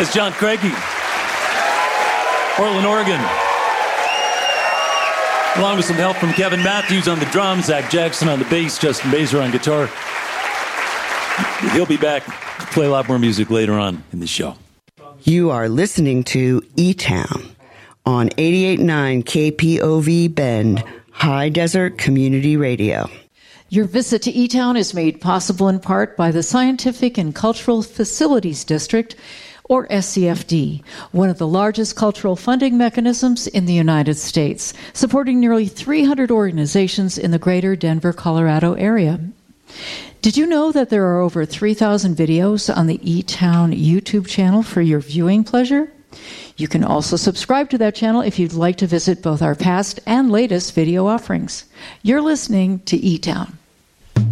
That's John Craigie. Portland, Oregon. Along with some help from Kevin Matthews on the drums, Zach Jackson on the bass, Justin Baser on guitar. He'll be back to play a lot more music later on in the show. You are listening to E-Town on 88.9 KPOV Bend, High Desert Community Radio. Your visit to E-Town is made possible in part by the Scientific and Cultural Facilities District, or SCFD, one of the largest cultural funding mechanisms in the United States, supporting nearly 300 organizations in the greater Denver, Colorado area. Did you know that there are over 3,000 videos on the E-Town YouTube channel for your viewing pleasure? You can also subscribe to that channel if you'd like to visit both our past and latest video offerings. You're listening to E-Town.